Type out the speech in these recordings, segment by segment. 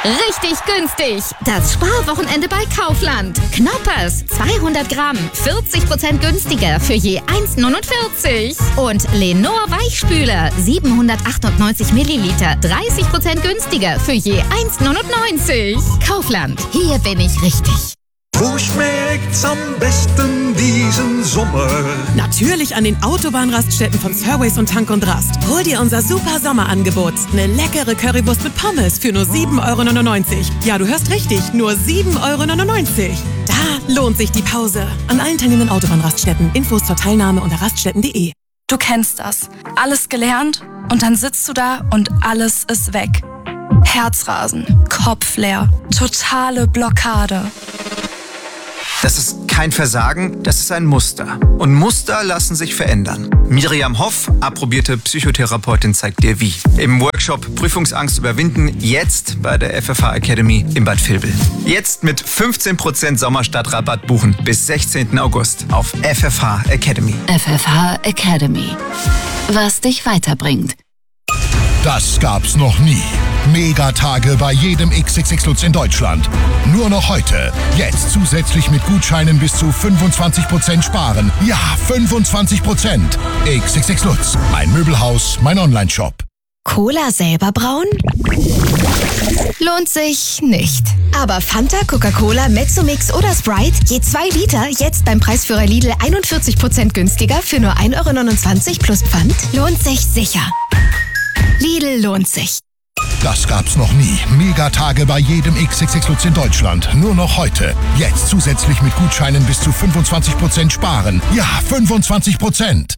Richtig günstig. Das Sparwochenende bei Kaufland. Knoppers, 200 Gramm, 40% günstiger für je 1,49. Und Lenor Weichspüler, 798 Milliliter, 30% günstiger für je 1,99. Kaufland, hier bin ich richtig. Wo schmeckt's am besten diesen Sommer? Natürlich an den Autobahnraststätten von Surways und Tank und Rast. Hol dir unser super Sommerangebot. Eine leckere Currywurst mit Pommes für nur 7,99 €. Ja, du hörst richtig, nur 7,99 €. Da lohnt sich die Pause. An allen teilnehmenden Autobahnraststätten. Infos zur Teilnahme unter raststätten.de. Du kennst das. Alles gelernt und dann sitzt du da und alles ist weg. Herzrasen, Kopf leer, totale Blockade. Das ist kein Versagen, das ist ein Muster. Und Muster lassen sich verändern. Miriam Hoff, approbierte Psychotherapeutin, zeigt dir wie. Im Workshop Prüfungsangst überwinden, jetzt bei der FFH Academy in Bad Vilbel. Jetzt mit 15% Sommerstartrabatt buchen bis 16. August auf FFH Academy. FFH Academy. Was dich weiterbringt. Das gab's noch nie. Megatage bei jedem XXX Lutz in Deutschland. Nur noch heute. Jetzt zusätzlich mit Gutscheinen bis zu 25% sparen. Ja, 25%. XXX Lutz. Mein Möbelhaus, mein Onlineshop. Cola selber brauen? Lohnt sich nicht. Aber Fanta, Coca-Cola, Mezzomix oder Sprite, je 2 Liter, jetzt beim Preisführer Lidl 41% günstiger für nur 1,29 € plus Pfand, lohnt sich sicher. Lidl lohnt sich. Das gab's noch nie. Megatage bei jedem XXX Lutz in Deutschland. Nur noch heute. Jetzt zusätzlich mit Gutscheinen bis zu 25% sparen. Ja, 25%.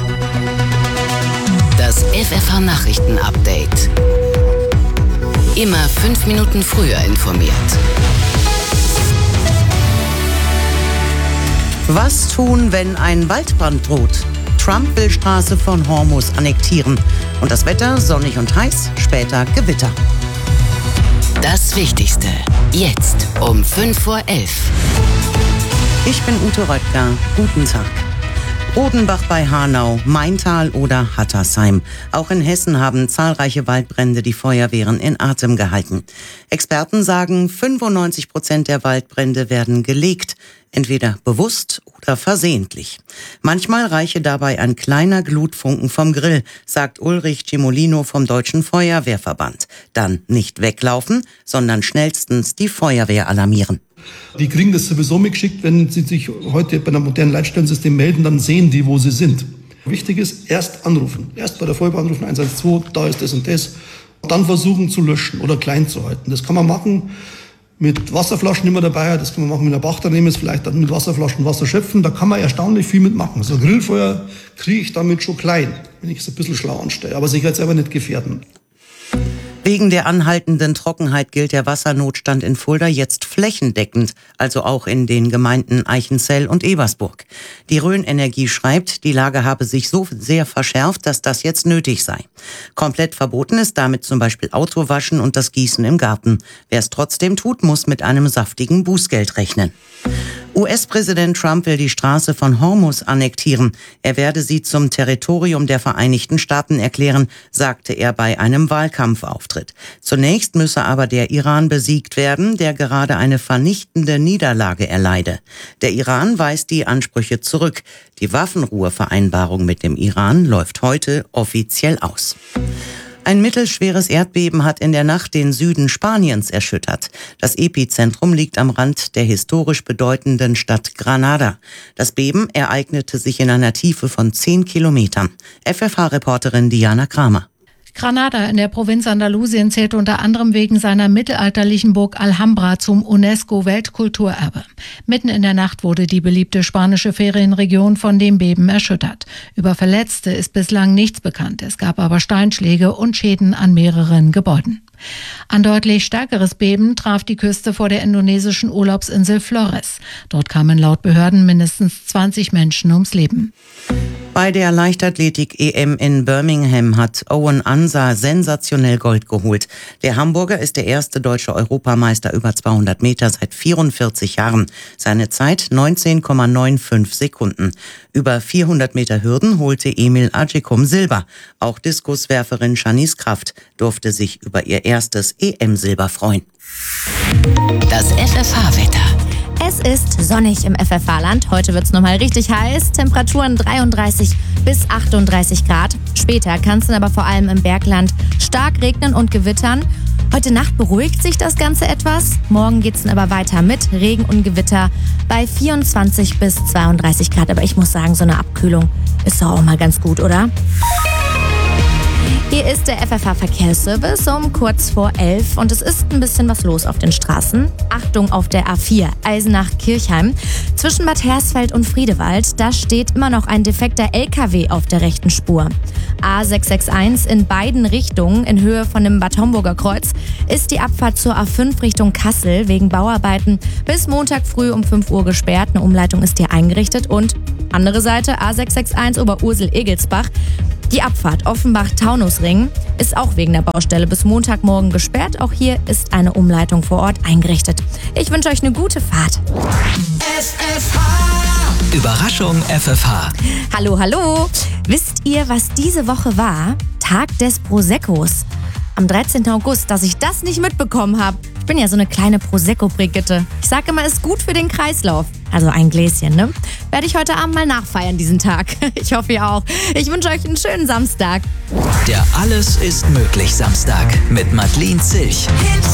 Das FFH Nachrichten-Update. Immer 5 Minuten früher informiert. Was tun, wenn ein Waldbrand droht? Trump will Straße von Hormuz annektieren. Und das Wetter sonnig und heiß, später Gewitter. Das Wichtigste. Jetzt um 5:11 Uhr. Ich bin Ute Röttger. Guten Tag. Odenbach bei Hanau, Maintal oder Hattersheim. Auch in Hessen haben zahlreiche Waldbrände die Feuerwehren in Atem gehalten. Experten sagen, 95% der Waldbrände werden gelegt. Entweder bewusst oder versehentlich. Manchmal reiche dabei ein kleiner Glutfunken vom Grill, sagt Ulrich Cimolino vom Deutschen Feuerwehrverband. Dann nicht weglaufen, sondern schnellstens die Feuerwehr alarmieren. Die kriegen das sowieso mitgeschickt, wenn sie sich heute bei einem modernen Leitstellensystem melden, dann sehen die, wo sie sind. Wichtig ist, erst anrufen. Erst bei der Feuerwehr anrufen, 112, da ist das und das. Dann versuchen zu löschen oder klein zu halten. Das kann man machen mit Wasserflaschen immer dabei, das kann man machen mit einer Bach daneben, ist vielleicht dann mit Wasserflaschen Wasser schöpfen, da kann man erstaunlich viel mitmachen. So ein Grillfeuer kriege ich damit schon klein, wenn ich es ein bisschen schlau anstelle, aber sich jetzt selber nicht gefährden. Wegen der anhaltenden Trockenheit gilt der Wassernotstand in Fulda jetzt flächendeckend, also auch in den Gemeinden Eichenzell und Ebersburg. Die Rhön Energie schreibt, die Lage habe sich so sehr verschärft, dass das jetzt nötig sei. Komplett verboten ist damit zum Beispiel Autowaschen und das Gießen im Garten. Wer es trotzdem tut, muss mit einem saftigen Bußgeld rechnen. US-Präsident Trump will die Straße von Hormuz annektieren. Er werde sie zum Territorium der Vereinigten Staaten erklären, sagte er bei einem Wahlkampfauftritt. Zunächst müsse aber der Iran besiegt werden, der gerade eine vernichtende Niederlage erleide. Der Iran weist die Ansprüche zurück. Die Waffenruhevereinbarung mit dem Iran läuft heute offiziell aus. Ein mittelschweres Erdbeben hat in der Nacht den Süden Spaniens erschüttert. Das Epizentrum liegt am Rand der historisch bedeutenden Stadt Granada. Das Beben ereignete sich in einer Tiefe von 10 Kilometern. FFH-Reporterin Diana Kramer. Granada in der Provinz Andalusien zählt unter anderem wegen seiner mittelalterlichen Burg Alhambra zum UNESCO-Weltkulturerbe. Mitten in der Nacht wurde die beliebte spanische Ferienregion von dem Beben erschüttert. Über Verletzte ist bislang nichts bekannt. Es gab aber Steinschläge und Schäden an mehreren Gebäuden. Ein deutlich stärkeres Beben traf die Küste vor der indonesischen Urlaubsinsel Flores. Dort kamen laut Behörden mindestens 20 Menschen ums Leben. Bei der Leichtathletik-EM in Birmingham hat Owen Ansah sensationell Gold geholt. Der Hamburger ist der erste deutsche Europameister über 200 Meter seit 44 Jahren. Seine Zeit 19,95 Sekunden. Über 400 Meter Hürden holte Emil Acicum Silber. Auch Diskuswerferin Shanice Kraft durfte sich über ihr erstes EM-Silber freuen. Das FFH-Wetter. Es ist sonnig im FFH-Land. Heute wird es nochmal richtig heiß. Temperaturen 33 bis 38 Grad. Später kann es dann aber vor allem im Bergland stark regnen und gewittern. Heute Nacht beruhigt sich das Ganze etwas. Morgen geht es dann aber weiter mit Regen und Gewitter bei 24 bis 32 Grad. Aber ich muss sagen, so eine Abkühlung ist doch auch mal ganz gut, oder? Hier ist der FFH-Verkehrsservice um kurz vor 11 und es ist ein bisschen was los auf den Straßen. Achtung auf der A4 Eisenach-Kirchheim. Zwischen Bad Hersfeld und Friedewald, da steht immer noch ein defekter LKW auf der rechten Spur. A661 in beiden Richtungen in Höhe von dem Bad Homburger Kreuz ist die Abfahrt zur A5 Richtung Kassel wegen Bauarbeiten bis Montag früh um 5 Uhr gesperrt. Eine Umleitung ist hier eingerichtet und andere Seite A661 Oberursel-Egelsbach. Die Abfahrt Offenbach-Taunusring ist auch wegen der Baustelle bis Montagmorgen gesperrt. Auch hier ist eine Umleitung vor Ort eingerichtet. Ich wünsche euch eine gute Fahrt. FFH. Überraschung FFH. Hallo, hallo. Wisst ihr, was diese Woche war? Tag des Proseccos. Am 13. August, dass ich das nicht mitbekommen habe. Ich bin ja so eine kleine Prosecco-Brigitte. Ich sage immer, ist gut für den Kreislauf. Also ein Gläschen, ne? Werde ich heute Abend mal nachfeiern, diesen Tag. Ich hoffe, ihr auch. Ich wünsche euch einen schönen Samstag. Der Alles ist möglich Samstag mit Madeleine Zilch.